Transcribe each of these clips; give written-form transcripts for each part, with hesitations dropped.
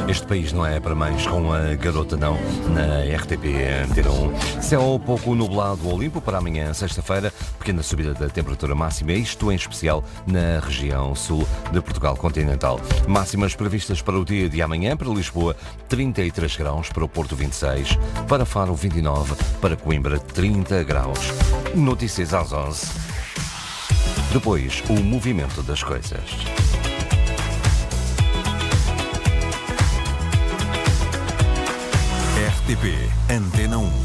Este país não é para mães, com a garota não, na RTP Antena 1. Céu pouco nublado ao limpo para amanhã, sexta-feira, pequena subida da temperatura máxima, isto em especial na região sul de Portugal continental. Máximas previstas para o dia de amanhã, para Lisboa 33 graus, para o Porto 26, para Faro 29, para Coimbra 30 graus. Notícias às 11. Depois, o movimento das coisas. RTP Antena 1.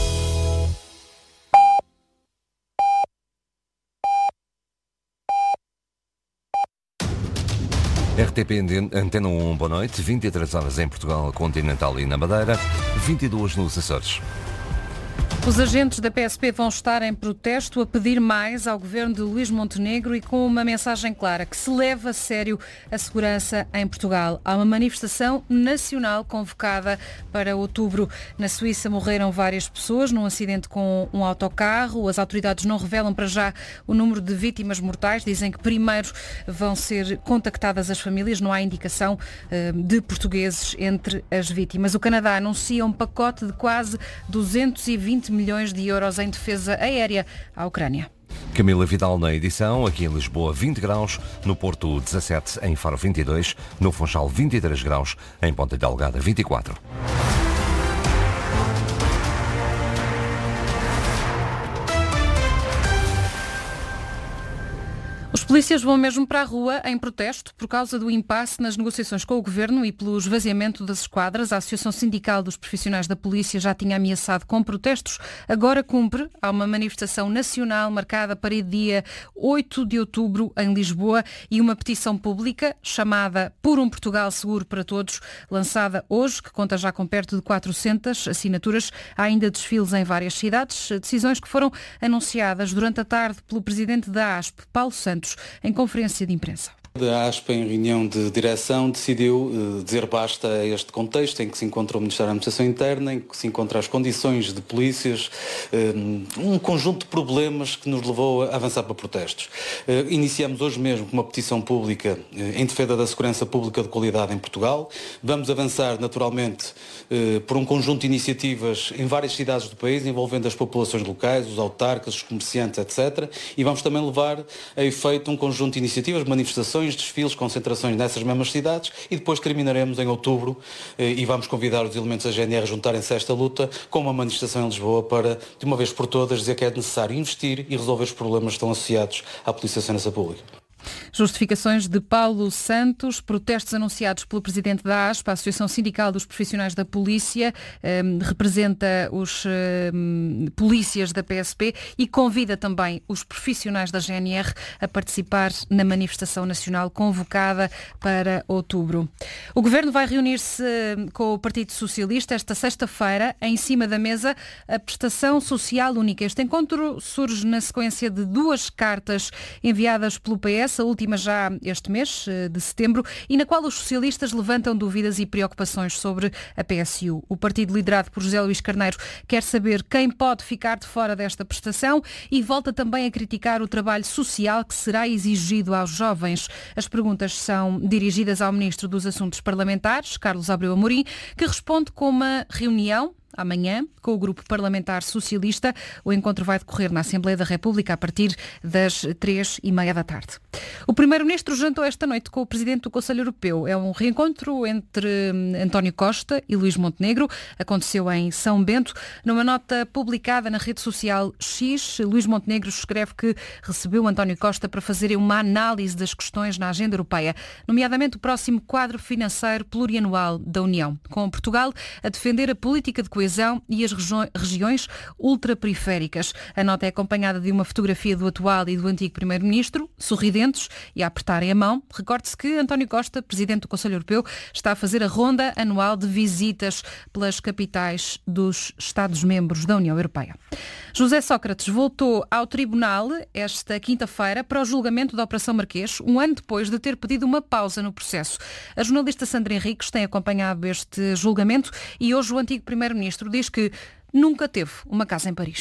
RTP Antena 1, boa noite. 23 horas em Portugal continental e na Madeira, 22 nos Açores. Os agentes da PSP vão estar em protesto a pedir mais ao governo de Luís Montenegro e com uma mensagem clara, que se leva a sério a segurança em Portugal. Há uma manifestação nacional convocada para outubro. Na Suíça morreram várias pessoas num acidente com um autocarro. As autoridades não revelam para já o número de vítimas mortais. Dizem que primeiro vão ser contactadas as famílias. Não há indicação de portugueses entre as vítimas. O Canadá anuncia um pacote de quase 220 milhões de euros em defesa aérea à Ucrânia. Camila Vidal na edição, aqui em Lisboa 20 graus, no Porto 17, em Faro 22, no Funchal 23 graus, em Ponta Delgada 24. Os polícias vão mesmo para a rua em protesto por causa do impasse nas negociações com o Governo e pelo esvaziamento das esquadras. A Associação Sindical dos Profissionais da Polícia já tinha ameaçado com protestos. Agora cumpre. Há uma manifestação nacional marcada para o dia 8 de outubro em Lisboa e uma petição pública chamada Por um Portugal Seguro para Todos, lançada hoje, que conta já com perto de 400 assinaturas. Há ainda desfiles em várias cidades. Decisões que foram anunciadas durante a tarde pelo presidente da ASP, Paulo Santos, em conferência de imprensa. A ASP, em reunião de direção, decidiu dizer basta a este contexto em que se encontra o Ministério da Administração Interna, em que se encontram as condições de polícias, um conjunto de problemas que nos levou a avançar para protestos. Iniciamos hoje mesmo com uma petição pública em defesa da segurança pública de qualidade em Portugal. Vamos avançar, naturalmente, por um conjunto de iniciativas em várias cidades do país, envolvendo as populações locais, os autarcas, os comerciantes, etc. E vamos também levar a efeito um conjunto de iniciativas, manifestações, desfiles, concentrações nessas mesmas cidades e depois terminaremos em outubro e vamos convidar os elementos da GNR a juntarem-se a esta luta com uma manifestação em Lisboa para, de uma vez por todas, dizer que é necessário investir e resolver os problemas que estão associados à Polícia de Segurança Pública. Justificações de Paulo Santos, protestos anunciados pelo presidente da ASP, a Associação Sindical dos Profissionais da Polícia, representa os polícias da PSP e convida também os profissionais da GNR a participar na manifestação nacional convocada para outubro. O Governo vai reunir-se com o Partido Socialista esta sexta-feira, em cima da mesa, a prestação social única. Este encontro surge na sequência de duas cartas enviadas pelo PS, a última já este mês de setembro, e na qual os socialistas levantam dúvidas e preocupações sobre a PSU. O partido liderado por José Luís Carneiro quer saber quem pode ficar de fora desta prestação e volta também a criticar o trabalho social que será exigido aos jovens. As perguntas são dirigidas ao Ministro dos Assuntos Parlamentares, Carlos Abreu Amorim, que responde com uma reunião amanhã, com o Grupo Parlamentar Socialista. O encontro vai decorrer na Assembleia da República a partir das 3h30 da tarde. O Primeiro-Ministro jantou esta noite com o Presidente do Conselho Europeu. É um reencontro entre António Costa e Luís Montenegro. Aconteceu em São Bento. Numa nota publicada na rede social X, Luís Montenegro escreve que recebeu António Costa para fazer uma análise das questões na agenda europeia, nomeadamente o próximo quadro financeiro plurianual da União, com Portugal a defender a política de coesão e as regiões ultraperiféricas. A nota é acompanhada de uma fotografia do atual e do antigo Primeiro-Ministro, sorridentes e a apertarem a mão. Recorde-se que António Costa, Presidente do Conselho Europeu, está a fazer a ronda anual de visitas pelas capitais dos Estados-membros da União Europeia. José Sócrates voltou ao tribunal esta quinta-feira para o julgamento da Operação Marquês, um ano depois de ter pedido uma pausa no processo. A jornalista Sandra Henriques tem acompanhado este julgamento e hoje o antigo Primeiro-Ministro diz que nunca teve uma casa em Paris.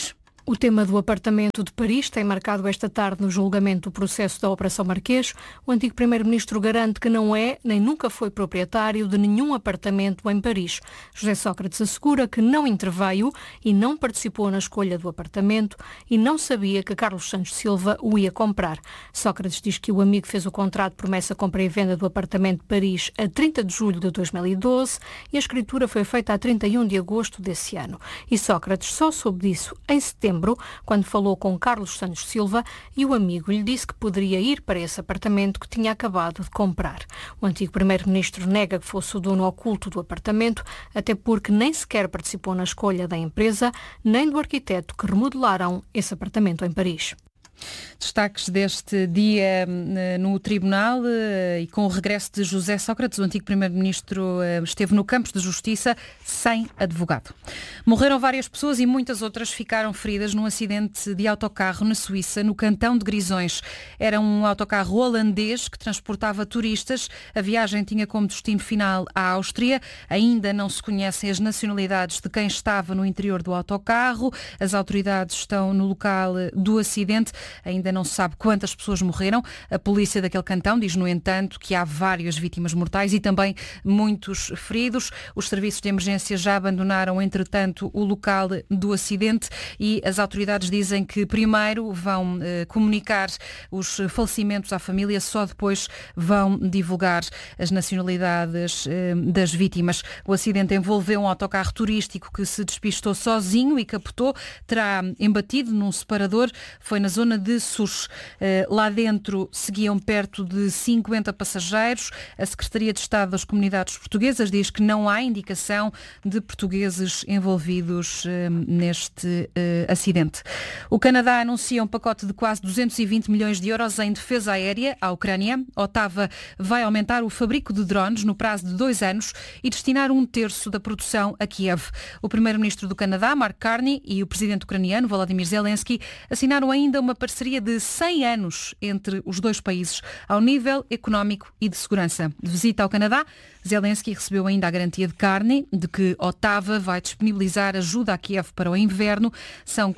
O tema do apartamento de Paris tem marcado esta tarde no julgamento do processo da Operação Marquês. O antigo primeiro-ministro garante que não é, nem nunca foi proprietário de nenhum apartamento em Paris. José Sócrates assegura que não interveio e não participou na escolha do apartamento e não sabia que Carlos Santos Silva o ia comprar. Sócrates diz que o amigo fez o contrato de promessa compra e venda do apartamento de Paris a 30 de julho de 2012 e a escritura foi feita a 31 de agosto desse ano. E Sócrates só soube disso em setembro, quando falou com Carlos Santos Silva e o amigo lhe disse que poderia ir para esse apartamento que tinha acabado de comprar. O antigo primeiro-ministro nega que fosse o dono oculto do apartamento, até porque nem sequer participou na escolha da empresa, nem do arquiteto que remodelaram esse apartamento em Paris. Destaques deste dia no Tribunal e com o regresso de José Sócrates, o antigo primeiro-ministro esteve no Campos de Justiça sem advogado. Morreram várias pessoas e muitas outras ficaram feridas num acidente de autocarro na Suíça, no cantão de Grisões. Era um autocarro holandês que transportava turistas. A viagem tinha como destino final a Áustria. Ainda não se conhecem as nacionalidades de quem estava no interior do autocarro. As autoridades estão no local do acidente. Ainda não se sabe quantas pessoas morreram. A polícia daquele cantão diz, no entanto, que há várias vítimas mortais e também muitos feridos. Os serviços de emergência já abandonaram, entretanto, o local do acidente e as autoridades dizem que primeiro vão comunicar os falecimentos à família, só depois vão divulgar as nacionalidades das vítimas. O acidente envolveu um autocarro turístico que se despistou sozinho e capotou. Terá embatido num separador. Foi na zona de Sousse. Lá dentro seguiam perto de 50 passageiros. A Secretaria de Estado das Comunidades Portuguesas diz que não há indicação de portugueses envolvidos neste acidente. O Canadá anuncia um pacote de quase 220 milhões de euros em defesa aérea à Ucrânia. Ottawa vai aumentar o fabrico de drones no prazo de 2 anos e destinar 1/3 da produção a Kiev. O primeiro-ministro do Canadá, Mark Carney, e o presidente ucraniano, Volodymyr Zelensky, assinaram ainda uma parceria de 100 anos entre os dois países, ao nível económico e de segurança. De visita ao Canadá, Zelensky recebeu ainda a garantia de Carney de que Ottawa vai disponibilizar ajuda a Kiev para o inverno. São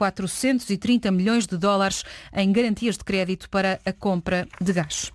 430 milhões de dólares em garantias de crédito para a compra de gás.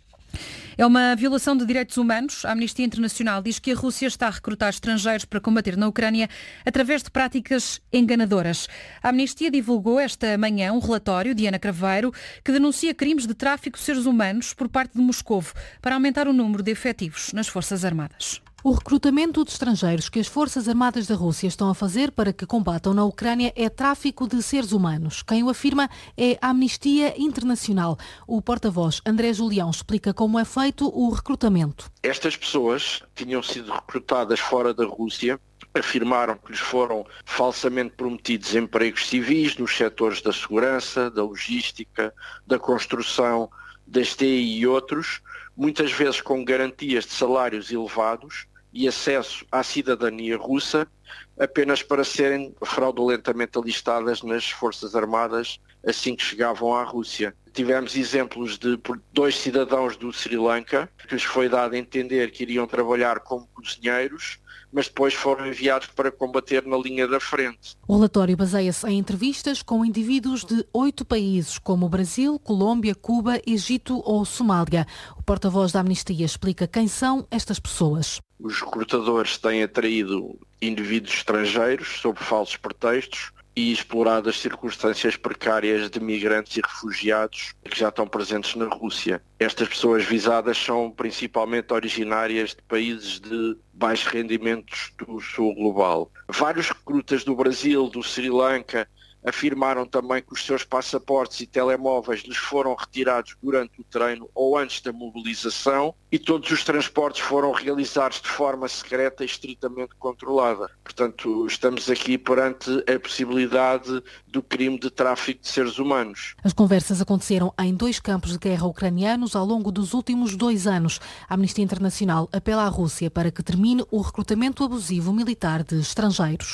É uma violação de direitos humanos. A Amnistia Internacional diz que a Rússia está a recrutar estrangeiros para combater na Ucrânia através de práticas enganadoras. A Amnistia divulgou esta manhã um relatório de Ana Craveiro que denuncia crimes de tráfico de seres humanos por parte de Moscovo para aumentar o número de efetivos nas Forças Armadas. O recrutamento de estrangeiros que as Forças Armadas da Rússia estão a fazer para que combatam na Ucrânia é tráfico de seres humanos. Quem o afirma é a Amnistia Internacional. O porta-voz André Julião explica como é feito o recrutamento. Estas pessoas tinham sido recrutadas fora da Rússia, afirmaram que lhes foram falsamente prometidos empregos civis nos setores da segurança, da logística, da construção, das TI e outros, muitas vezes com garantias de salários elevados e acesso à cidadania russa, apenas para serem fraudulentamente alistadas nas Forças Armadas assim que chegavam à Rússia. Tivemos exemplos de 2 cidadãos do Sri Lanka que lhes foi dado a entender que iriam trabalhar como cozinheiros, mas depois foram enviados para combater na linha da frente. O relatório baseia-se em entrevistas com indivíduos de 8 países, como Brasil, Colômbia, Cuba, Egito ou Somália. O porta-voz da Amnistia explica quem são estas pessoas. Os recrutadores têm atraído indivíduos estrangeiros sob falsos pretextos e explorado as circunstâncias precárias de migrantes e refugiados que já estão presentes na Rússia. Estas pessoas visadas são principalmente originárias de países de baixos rendimentos do sul global. Vários recrutas do Brasil, do Sri Lanka, afirmaram também que os seus passaportes e telemóveis lhes foram retirados durante o treino ou antes da mobilização e todos os transportes foram realizados de forma secreta e estritamente controlada. Portanto, estamos aqui perante a possibilidade do crime de tráfico de seres humanos. As conversas aconteceram em 2 campos de guerra ucranianos ao longo dos últimos 2 anos. A Amnistia Internacional apela à Rússia para que termine o recrutamento abusivo militar de estrangeiros.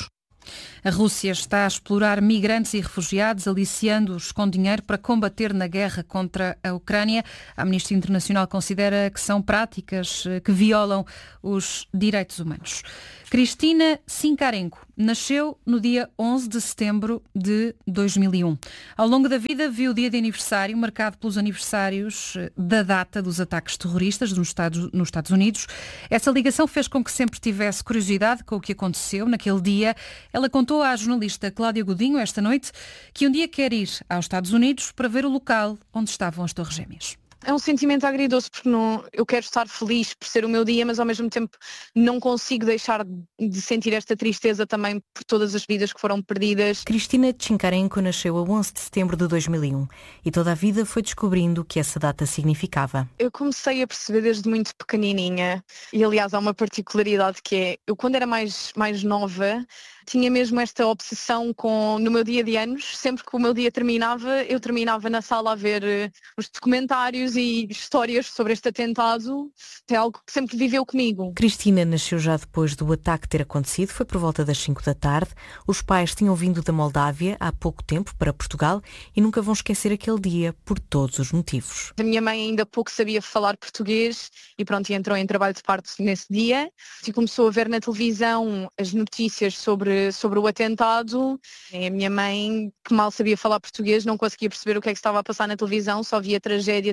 A Rússia está a explorar migrantes e refugiados, aliciando-os com dinheiro para combater na guerra contra a Ucrânia. A Amnistia Internacional considera que são práticas que violam os direitos humanos. Cristina Tsinkarenko nasceu no dia 11 de setembro de 2001. Ao longo da vida viu o dia de aniversário marcado pelos aniversários da data dos ataques terroristas nos Estados Unidos. Essa ligação fez com que sempre tivesse curiosidade com o que aconteceu naquele dia. Ela contou à jornalista Cláudia Godinho esta noite que um dia quer ir aos Estados Unidos para ver o local onde estavam as Torres Gêmeas. É um sentimento agridoce porque eu quero estar feliz por ser o meu dia, mas ao mesmo tempo não consigo deixar de sentir esta tristeza também por todas as vidas que foram perdidas. Cristina Tsinkarenko nasceu a 11 de setembro de 2001 e toda a vida foi descobrindo o que essa data significava. Eu comecei a perceber desde muito pequenininha e aliás há uma particularidade que é, eu quando era mais nova tinha mesmo esta obsessão no meu dia de anos, sempre que o meu dia terminava, eu terminava na sala a ver os documentários e histórias sobre este atentado. É algo que sempre viveu comigo. Cristina nasceu já depois do ataque ter acontecido, foi por volta das 5 da tarde. Os pais tinham vindo da Moldávia há pouco tempo para Portugal e nunca vão esquecer aquele dia por todos os motivos. A minha mãe ainda pouco sabia falar português e pronto, entrou em trabalho de parto nesse dia e começou a ver na televisão as notícias sobre o atentado. A minha mãe, que mal sabia falar português, não conseguia perceber o que é que estava a passar na televisão, só via tragédia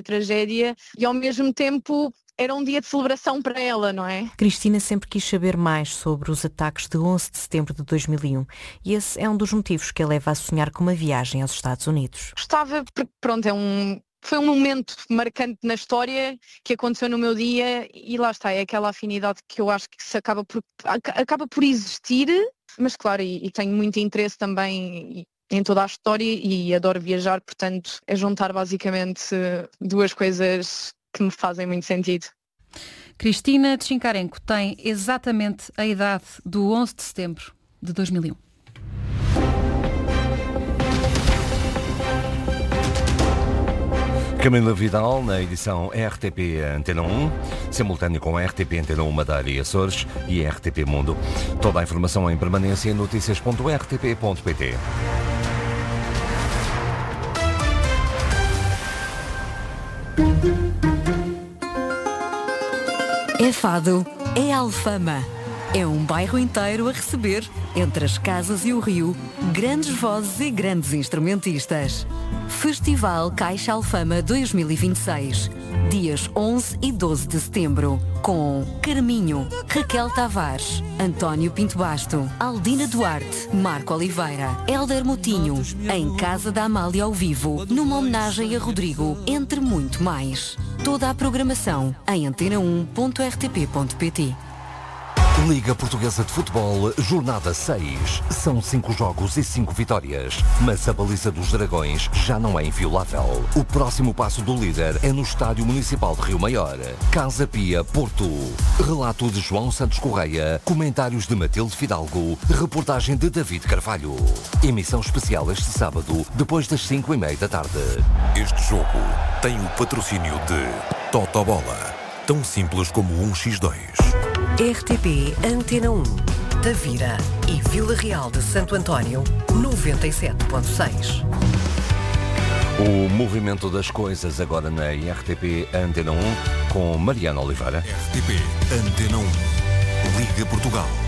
e ao mesmo tempo era um dia de celebração para ela, não é? Cristina sempre quis saber mais sobre os ataques de 11 de setembro de 2001 e esse é um dos motivos que a leva a sonhar com uma viagem aos Estados Unidos. Gostava, porque pronto, foi um momento marcante na história que aconteceu no meu dia e lá está, é aquela afinidade que eu acho que se acaba por existir, mas claro, e tenho muito interesse também em toda a história e adoro viajar, portanto é juntar basicamente duas coisas que me fazem muito sentido. Cristina Tsinkarenko tem exatamente a idade do 11 de setembro de 2001. Camila Vidal, na edição RTP Antena 1, simultâneo com a RTP Antena 1 Madeira e Açores e a RTP Mundo. Toda a informação em permanência em noticias.rtp.pt. É Fado, é Alfama. É um bairro inteiro a receber, entre as casas e o rio, grandes vozes e grandes instrumentistas. Festival Caixa Alfama 2026, dias 11 e 12 de setembro, com Carminho, Raquel Tavares, António Pinto Basto, Aldina Duarte, Marco Oliveira, Hélder Motinho, em Casa da Amália ao vivo, numa homenagem a Rodrigo, entre muito mais. Toda a programação em antena1.rtp.pt. Liga Portuguesa de Futebol, jornada 6. São 5 jogos e 5 vitórias. Mas a baliza dos Dragões já não é inviolável. O próximo passo do líder é no Estádio Municipal de Rio Maior. Casa Pia, Porto. Relato de João Santos Correia. Comentários de Matilde Fidalgo. Reportagem de David Carvalho. Emissão especial este sábado, depois das 5:30 da tarde. Este jogo tem o patrocínio de Totobola. Tão simples como 1x2. RTP Antena 1, Tavira e Vila Real de Santo António, 97.6. O movimento das coisas agora na RTP Antena 1 com Mariana Oliveira. RTP Antena 1. Liga Portugal.